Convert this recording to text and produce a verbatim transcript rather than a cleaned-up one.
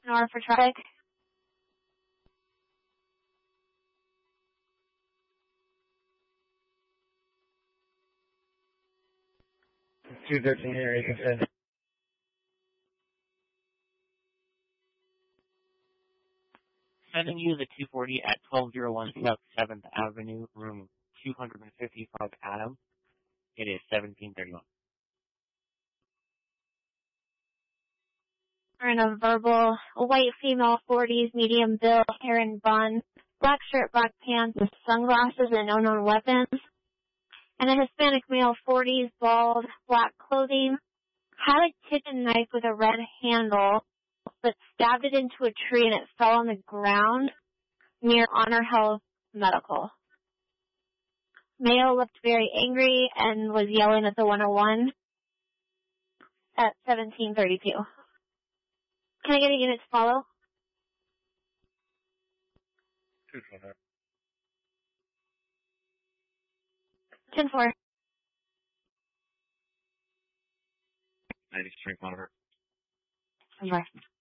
Nor for traffic. two thirteen here, you can send. Sending you the two forty at twelve oh one South seventh Avenue, room two fifty-five Adam. It is seventeen thirty-one. In a verbal, a white female, forties, medium build, hair and bun, black shirt, black pants, with sunglasses and unknown weapons. And a Hispanic male, forties, bald, black clothing, had a kitchen knife with a red handle, but stabbed it into a tree and it fell on the ground near Honor Health Medical. Male looked very angry and was yelling at the one oh one at seventeen thirty-two. Can I get a unit to follow? two four. ten four. ninety-three monitor. ten four.